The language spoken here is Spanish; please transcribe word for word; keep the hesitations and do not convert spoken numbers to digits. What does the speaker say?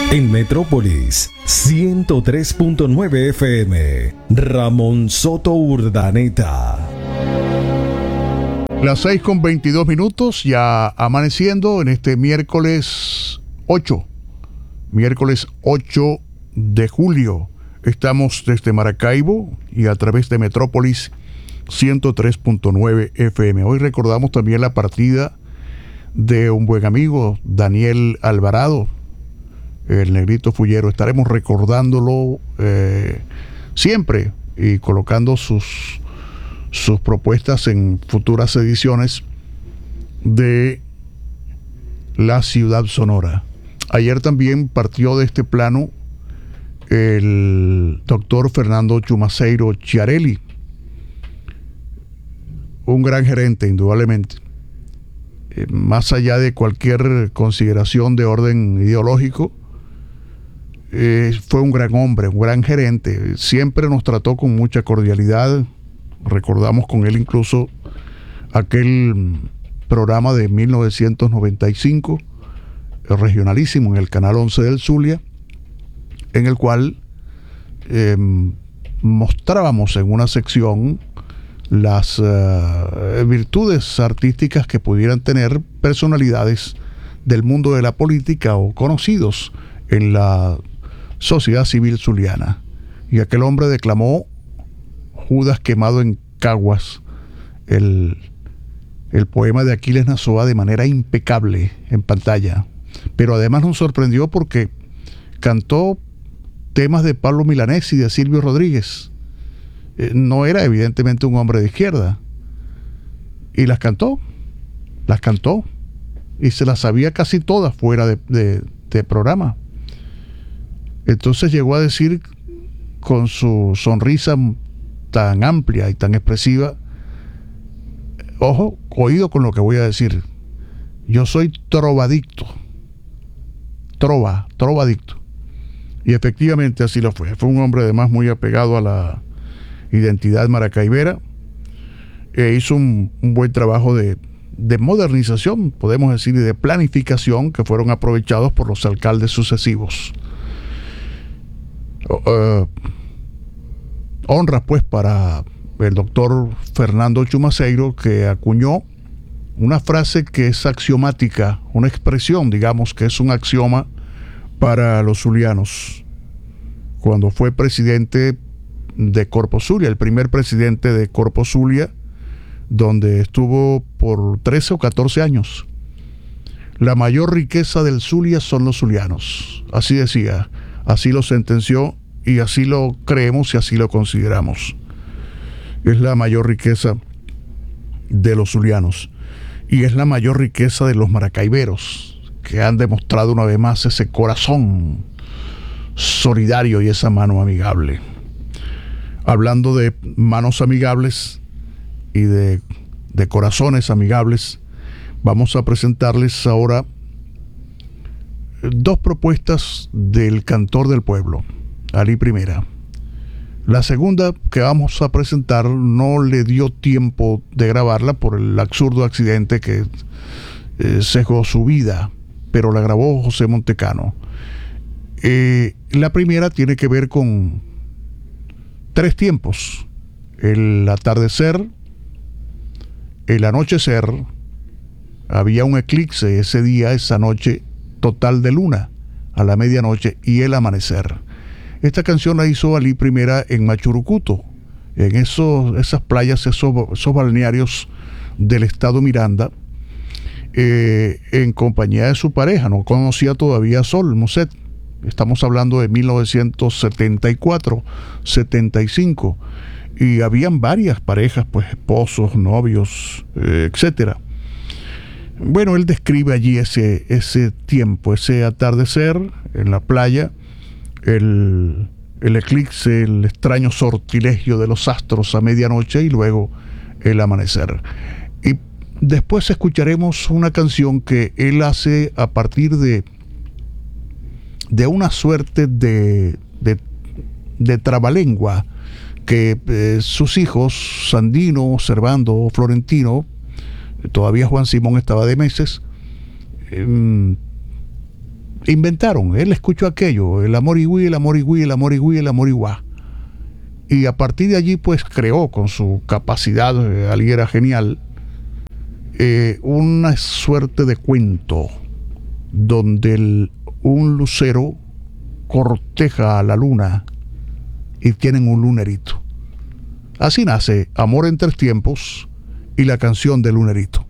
En Metrópolis, ciento tres punto nueve F M, Ramón Soto Urdaneta. Las seis con veintidós minutos, ya amaneciendo en este miércoles ocho. Miércoles ocho de julio. Estamos desde Maracaibo y a través de Metrópolis ciento tres punto nueve F M. Hoy recordamos también la partida de un buen amigo, Daniel Alvarado, el Negrito Fullero. Estaremos recordándolo eh, siempre y colocando sus, sus propuestas en futuras ediciones de La Ciudad Sonora. Ayer también partió de este plano el doctor Fernando Chumaceiro Chiarelli, un gran gerente, indudablemente. Eh, más allá de cualquier consideración de orden ideológico, eh, fue un gran hombre, un gran gerente. Siempre nos trató con mucha cordialidad. Recordamos con él incluso aquel programa de mil novecientos noventa y cinco, regionalísimo, en el canal once del Zulia, en el cual eh, mostrábamos en una sección las uh, virtudes artísticas que pudieran tener personalidades del mundo de la política o conocidos en la sociedad civil zuliana. Y aquel hombre declamó Judas quemado en Caguas, el, el poema de Aquiles Nazoa, de manera impecable en pantalla. Pero además nos sorprendió porque cantó temas de Pablo Milanés y de Silvio Rodríguez. Eh, no era evidentemente un hombre de izquierda. Y las cantó, las cantó. Y se las sabía casi todas fuera de, de, de programa. Entonces llegó a decir, con su sonrisa tan amplia y tan expresiva, ojo, oído con lo que voy a decir, yo soy trovadicto. Trova, trovadicto. Y efectivamente así lo fue. Fue un hombre además muy apegado a la identidad maracaibera. E hizo un, un buen trabajo de, de modernización, podemos decir, y de planificación, que fueron aprovechados por los alcaldes sucesivos. Uh, honra pues para el doctor Fernando Chumaceiro, que acuñó una frase que es axiomática, una expresión, digamos, que es un axioma para los zulianos. Cuando fue presidente de Corpo Zulia, el primer presidente de Corpo Zulia, donde estuvo por trece o catorce años. La mayor riqueza del Zulia son los zulianos. Así decía, así lo sentenció y así lo creemos y así lo consideramos. Es la mayor riqueza de los zulianos y es la mayor riqueza de los maracaiberos, que han demostrado una vez más ese corazón solidario y esa mano amigable. Hablando de manos amigables y de, de corazones amigables, vamos a presentarles ahora dos propuestas del cantor del pueblo, Alí Primera. La segunda que vamos a presentar no le dio tiempo de grabarla por el absurdo accidente que eh, cegó su vida, pero la grabó José Montecano. Eh, la primera tiene que ver con tres tiempos: el atardecer, el anochecer, había un eclipse ese día, esa noche, total de luna a la medianoche, y el amanecer. Esta canción la hizo Alí Primera en Machurucuto, en esos, esas playas, esos, esos balnearios del estado Miranda, eh, en compañía de su pareja. No conocía todavía a Sol Moset. Estamos hablando de mil novecientos setenta y cuatro, setenta y cinco, y habían varias parejas, pues esposos, novios, eh, etcétera. Bueno, él describe allí ese, ese tiempo, ese atardecer en la playa, el, el eclipse, el extraño sortilegio de los astros a medianoche y luego el amanecer. Y después escucharemos una canción que él hace a partir de, de una suerte de, de, de trabalengua que eh, sus hijos, Sandino, Servando, Florentino, todavía Juan Simón estaba de meses, eh, inventaron. Él escuchó aquello, el amor igüí, el amor igüí, el amor igüí, el amor iguá. Y a partir de allí, pues, creó con su capacidad, eh, alguien era genial, eh, una suerte de cuento donde el, un lucero corteja a la luna y tienen un lunerito. Así nace Amor en Tres Tiempos y la canción del lunerito.